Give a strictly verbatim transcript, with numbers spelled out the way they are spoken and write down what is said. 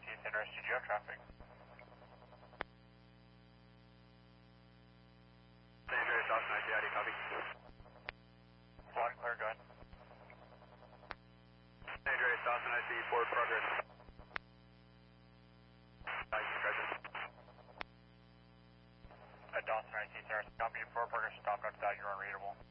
T, San Andreas, do you have traffic? San Andreas, Dawson, I C, how do you copy? Loud and clear, go ahead. San Andreas, Dawson, I C, forward progress. Nice, discretion. At Dawson, I C, San Andreas, copy, forward progress, stop outside, you're unreadable.